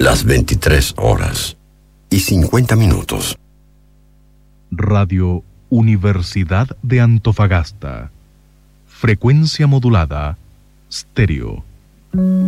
las 23:50. Radio Universidad de Antofagasta. Frecuencia modulada, estéreo.